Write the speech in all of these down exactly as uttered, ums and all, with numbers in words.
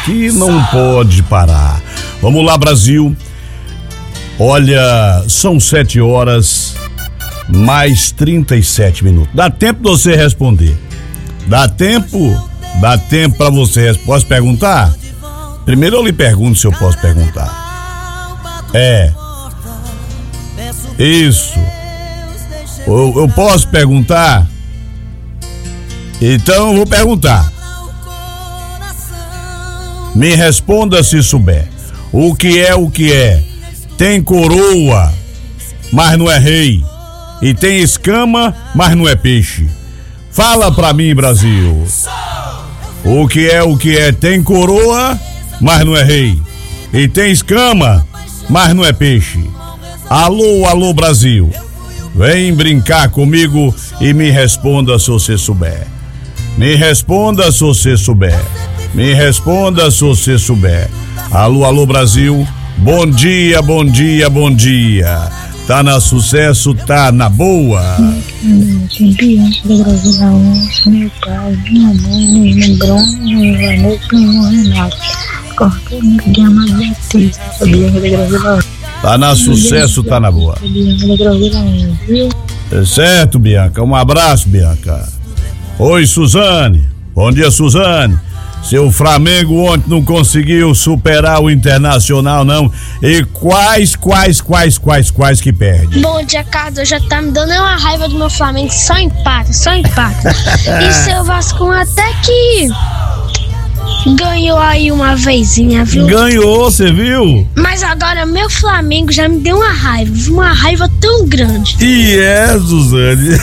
que não pode parar. Vamos lá, Brasil. Olha, são sete horas mais trinta e sete minutos. Dá tempo de você responder? Dá tempo? Dá tempo pra você. Posso perguntar? Primeiro eu lhe pergunto se eu posso perguntar. É. Isso. Eu, eu posso perguntar? Então eu vou perguntar. Me responda se souber. O que é o que é? Tem coroa, mas não é rei. E tem escama, mas não é peixe. Fala pra mim, Brasil. O que é o que é? Tem coroa, mas não é rei. E tem escama, mas não é peixe. Alô, alô, Brasil. Vem brincar comigo e me responda se você souber. Me responda se você souber. Me responda se você souber. Alô, alô, Brasil. Bom dia, bom dia, bom dia. Tá na sucesso, tá na boa. Bianca da Gravila onze, meu pai, minha mãe, meu irmão Bruno, meu Vanessa, meu irmão Renato. Cortou ninguém mais Beatriz, a Bianca da Gravila onze. Tá na sucesso, tá na boa. Bianca da Gravila onze, viu? É certo, Bianca. Um abraço, Bianca. Oi, Suzane. Bom dia, Suzane. Seu Flamengo ontem não conseguiu superar o Internacional, não. E quais, quais, quais, quais, quais que perde? Bom dia, Carlos. Já tá me dando uma raiva do meu Flamengo. Só empata, só empata. E seu Vasco até que ganhou aí uma vezinha, viu? Ganhou, você viu? Mas agora meu Flamengo já me deu uma raiva. Uma raiva tão grande. E é, Suzane.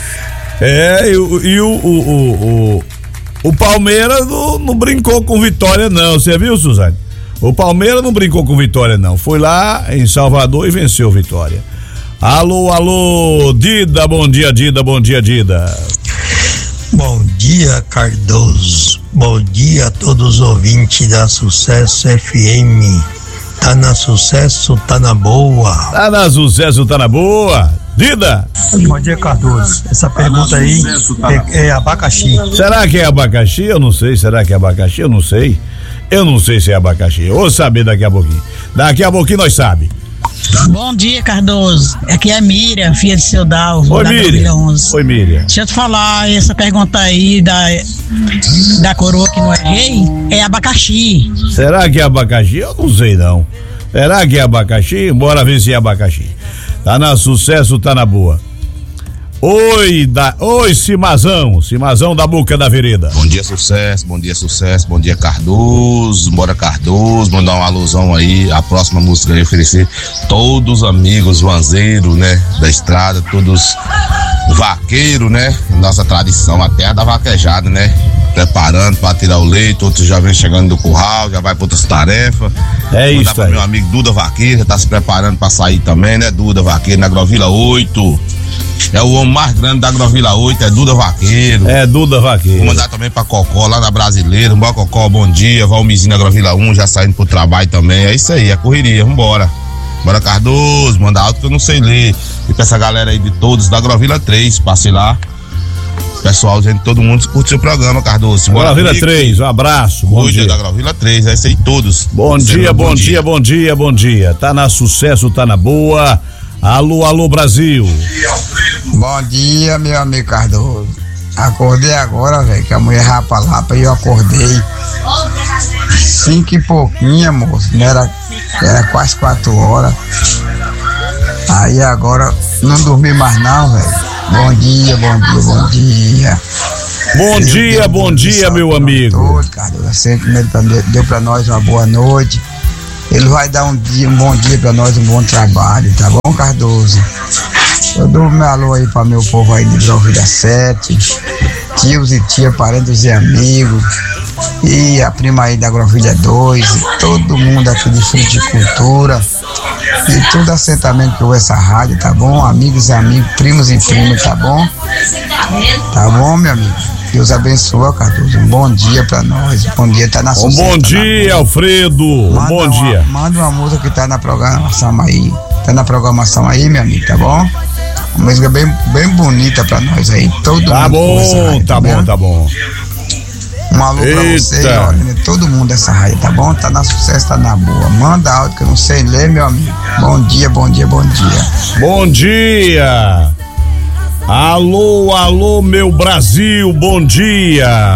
É, e, e o... o, o, o O Palmeiras não, não brincou com vitória, não. Você viu, Suzane? O Palmeiras não brincou com vitória, não. Foi lá em Salvador e venceu Vitória. Alô, alô, Dida, bom dia, Dida, bom dia, Dida. Bom dia, Cardoso. Bom dia a todos os ouvintes da Sucesso F M. Tá na sucesso, tá na boa. Tá na sucesso, tá na boa. Dida. Bom dia, Cardoso. Essa pergunta aí é, é abacaxi. Será que é abacaxi? Eu não sei. Será que é abacaxi? Eu não sei. Eu não sei se é abacaxi. Eu vou saber daqui a pouquinho. Daqui a pouquinho nós sabe. Bom dia, Cardoso. Aqui é a Miriam, filha de seu Dalvo. Oi, Miriam. Oi, Miriam. Deixa eu te falar, essa pergunta aí da, da coroa que não é rei, é abacaxi. Será que é abacaxi? Eu não sei, não. Será que é abacaxi? Bora ver se é abacaxi. Tá na sucesso, tá na boa. Oi, da, oi, Cimazão, Cimazão da Boca da Vereda. Bom dia, sucesso, bom dia, sucesso, bom dia, Cardoso, bora Cardoso, mandar uma alusão aí, a próxima música aí, oferecer todos os amigos vanzeiros, né, da estrada, todos vaqueiros, né, nossa tradição, até a da vaquejada, né, preparando pra tirar o leite, outros já vem chegando do curral, já vai pra outras tarefas. É isso. Mandar pra aí. Meu amigo Duda Vaqueiro, já tá se preparando pra sair também, né, Duda Vaqueiro, na Agrovila oito. É o homem mais grande da Agrovila oito, é Duda Vaqueiro. É Duda Vaqueiro. Vou mandar também pra Cocó, lá na Brasileira. Bom, Cocó, bom dia. Valmizinho na Agrovila um, já saindo pro trabalho também. É isso aí, é correria, vambora. Bora, Cardoso, manda alto que eu não sei ler. E pra essa galera aí de todos da Agrovila três, passe lá. Pessoal, gente, todo mundo curte seu programa, Cardoso. Agrovila três, um abraço. Bom Hoje dia. é da Agrovila três, é isso aí, todos. Bom dia, bom, bom dia, dia, bom dia, bom dia. Tá na sucesso, tá na boa. Alô, alô, Brasil. Bom dia, meu amigo Cardoso. Acordei agora, velho, que a mulher rapa lá, e eu acordei cinco e pouquinho, moço, não era, era quase quatro horas. Aí agora não dormi mais não, velho. Bom dia, bom dia, bom dia. Bom Deus dia, Deus bom dia, meu amigo. Todo, Cardoso, sempre deu pra nós uma boa noite. Ele vai dar um dia, um bom dia pra nós, um bom trabalho, tá bom, Cardoso? Eu dou meu alô aí pra meu povo aí de Agrovila sete, tios e tia, parentes e amigos, e a prima aí da Agrovila dois, e todo mundo aqui de fruticultura, e todo assentamento que ouve essa rádio, tá bom? Amigos e amigos, primos e primas, tá bom? Tá bom, meu amigo? Deus abençoe, Cardoso. Um bom dia pra nós. Bom dia, tá na sucesso. Um bom dia, tá Alfredo. Um bom uma, dia. Manda uma música que tá na programação aí. Tá na programação aí, meu amigo, tá bom? Uma música bem, bem bonita pra nós aí. Todo tá mundo. Bom, aí, tá, tá bom, tá bom. Um alô pra você, olha, todo mundo dessa raia, tá bom? Tá na sucesso, tá na boa. Manda áudio que eu não sei ler, meu amigo. Bom dia, bom dia, bom dia. Bom dia. Alô, alô, meu Brasil, bom dia.